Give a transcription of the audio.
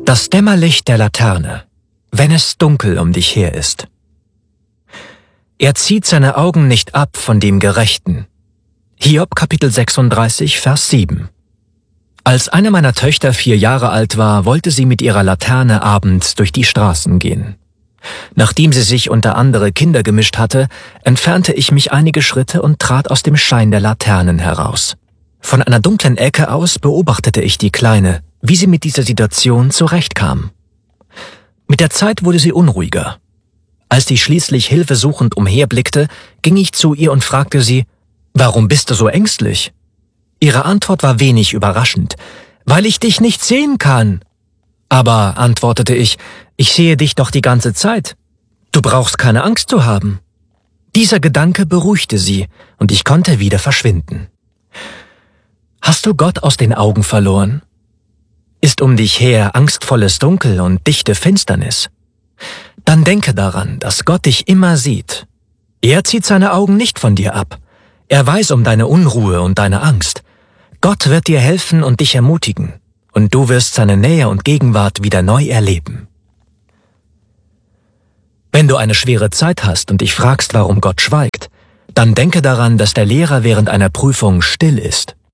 Das Dämmerlicht der Laterne, wenn es dunkel um dich her ist. Er zieht seine Augen nicht ab von dem Gerechten. Hiob Kapitel 36, Vers 7. Als eine meiner Töchter 4 Jahre alt war, wollte sie mit ihrer Laterne abends durch die Straßen gehen. Nachdem sie sich unter andere Kinder gemischt hatte, entfernte ich mich einige Schritte und trat aus dem Schein der Laternen heraus. Von einer dunklen Ecke aus beobachtete ich die Kleine, wie sie mit dieser Situation zurechtkam. Mit der Zeit wurde sie unruhiger. Als sie schließlich hilfesuchend umherblickte, ging ich zu ihr und fragte sie, »Warum bist du so ängstlich?« Ihre Antwort war wenig überraschend, »Weil ich dich nicht sehen kann.« »Aber«, antwortete ich sehe dich doch die ganze Zeit. Du brauchst keine Angst zu haben.« Dieser Gedanke beruhigte sie, und ich konnte wieder verschwinden. Hast du Gott aus den Augen verloren? Ist um dich her angstvolles Dunkel und dichte Finsternis? Dann denke daran, dass Gott dich immer sieht. Er zieht seine Augen nicht von dir ab. Er weiß um deine Unruhe und deine Angst. Gott wird dir helfen und dich ermutigen, und du wirst seine Nähe und Gegenwart wieder neu erleben. Wenn du eine schwere Zeit hast und dich fragst, warum Gott schweigt, dann denke daran, dass der Lehrer während einer Prüfung still ist.